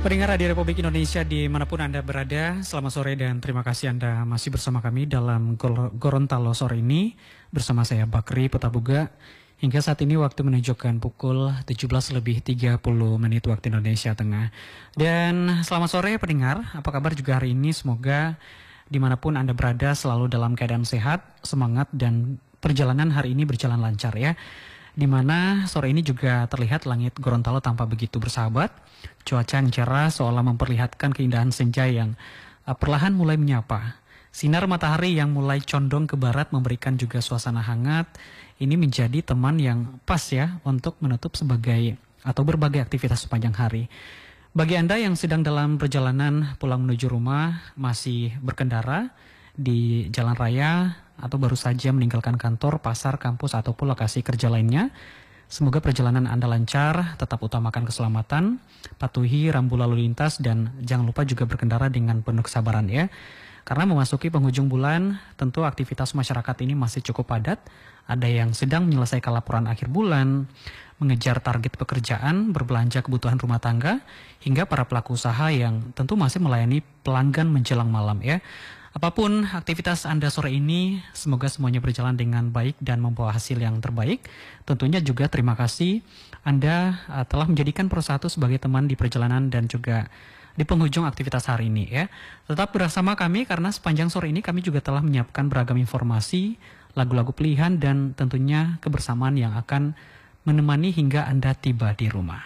Pendengar Radio Republik Indonesia dimanapun Anda berada, selamat sore dan terima kasih Anda masih bersama kami dalam Gorontalo sore ini bersama saya Bakri Petabuga. Hingga saat ini waktu menunjukkan pukul 17:30 waktu Indonesia Tengah. Dan selamat sore pendengar, apa kabar juga hari ini? Semoga dimanapun Anda berada selalu dalam keadaan sehat, semangat dan perjalanan hari ini berjalan lancar ya. Di mana sore ini juga terlihat langit Gorontalo tampak begitu bersahabat. Cuaca yang cerah seolah memperlihatkan keindahan senja yang perlahan mulai menyapa. Sinar matahari yang mulai condong ke barat memberikan juga suasana hangat. Ini menjadi teman yang pas ya untuk menutup sebagai atau berbagai aktivitas sepanjang hari. Bagi Anda yang sedang dalam perjalanan pulang menuju rumah, masih berkendara di jalan raya atau baru saja meninggalkan kantor, pasar, kampus ataupun lokasi kerja lainnya, semoga perjalanan Anda lancar, tetap utamakan keselamatan, patuhi rambu lalu lintas dan jangan lupa juga berkendara dengan penuh kesabaran ya. Karena memasuki penghujung bulan, tentu aktivitas masyarakat ini masih cukup padat. Ada yang sedang menyelesaikan laporan akhir bulan, mengejar target pekerjaan, berbelanja kebutuhan rumah tangga, hingga para pelaku usaha yang tentu masih melayani pelanggan menjelang malam ya. Apapun aktivitas Anda sore ini, semoga semuanya berjalan dengan baik dan membawa hasil yang terbaik. Tentunya juga terima kasih Anda telah menjadikan Persatu sebagai teman di perjalanan dan juga di penghujung aktivitas hari ini ya. Tetap bersama kami karena sepanjang sore ini kami juga telah menyiapkan beragam informasi, lagu-lagu pilihan dan tentunya kebersamaan yang akan menemani hingga Anda tiba di rumah.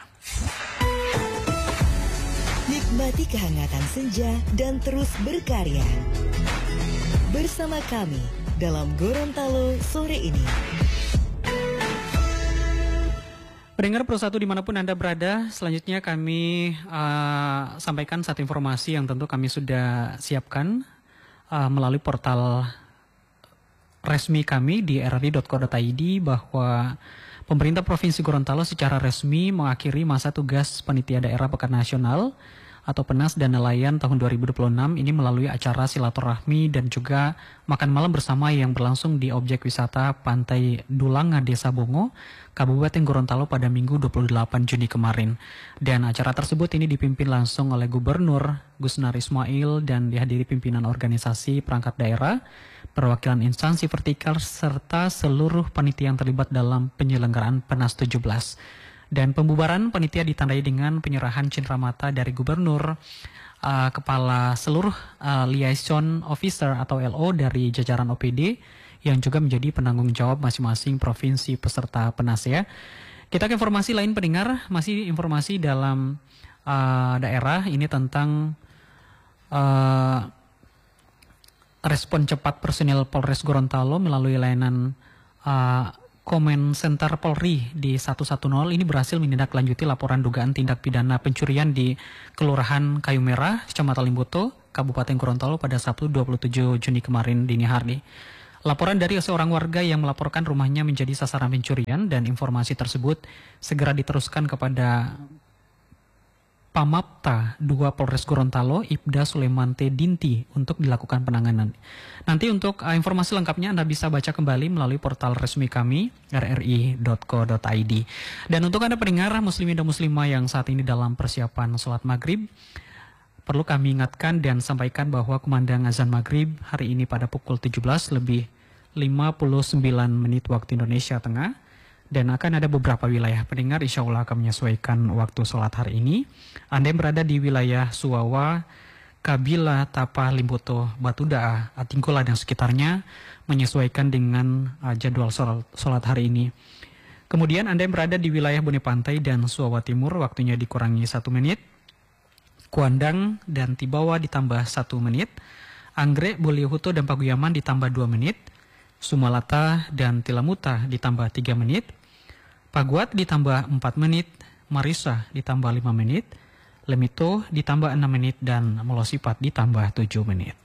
Nikmati kehangatan senja dan terus berkarya. Bersama kami dalam Gorontalo sore ini. Pendengar Persatu dimanapun Anda berada, selanjutnya kami sampaikan satu informasi yang tentu kami sudah siapkan melalui portal resmi kami di rri.co.id bahwa pemerintah Provinsi Gorontalo secara resmi mengakhiri masa tugas Panitia Daerah Pekan Nasional atau PENAS dan Nelayan tahun 2026 ini melalui acara silaturahmi dan juga makan malam bersama yang berlangsung di objek wisata Pantai Dulanga, Desa Bongo, Kabupaten Gorontalo pada Minggu 28 Juni kemarin. Dan acara tersebut ini dipimpin langsung oleh Gubernur Gusnar Ismail dan dihadiri pimpinan organisasi perangkat daerah, perwakilan instansi vertikal serta seluruh panitia yang terlibat dalam penyelenggaraan PENAS 17. Dan pembubaran panitia ditandai dengan penyerahan cenderamata dari Gubernur, Kepala seluruh Liaison Officer atau LO dari jajaran OPD yang juga menjadi penanggung jawab masing-masing provinsi peserta PENAS ya. Kita ke informasi lain pendengar, masih informasi dalam daerah ini tentang respon cepat personil Polres Gorontalo melalui layanan Komen Center Polri di 110 ini berhasil menindaklanjuti laporan dugaan tindak pidana pencurian di Kelurahan Kayu Merah, Kecamatan Limboto, Kabupaten Gorontalo pada Sabtu 27 Juni kemarin dini hari. Laporan dari seorang warga yang melaporkan rumahnya menjadi sasaran pencurian dan informasi tersebut segera diteruskan kepada Pamapta 2 Polres Gorontalo, Ibda Suleman T. Dinti untuk dilakukan penanganan. Nanti untuk informasi lengkapnya Anda bisa baca kembali melalui portal resmi kami rri.co.id. Dan untuk Anda pendengar muslimin dan muslimah yang saat ini dalam persiapan sholat maghrib, perlu kami ingatkan dan sampaikan bahwa kumandang azan maghrib hari ini pada pukul 17:59 waktu Indonesia Tengah. Dan akan ada beberapa wilayah pendengar insya Allah akan menyesuaikan waktu sholat hari ini. Anda yang berada di wilayah Suwawa, Kabila, Tapa, Limboto, Batuda, Atinggola dan sekitarnya menyesuaikan dengan jadwal sholat hari ini. Kemudian Anda yang berada di wilayah Bone Pantai dan Suwawa Timur waktunya dikurangi 1 menit. Kuandang dan Tibawa ditambah 1 menit. Anggrek, Boliohuto dan Paguyaman ditambah 2 menit. Sumalata dan Tilamuta ditambah 3 menit, Paguat ditambah 4 menit, Marisa ditambah 5 menit, Lemito ditambah 6 menit, dan Molosipat ditambah 7 menit.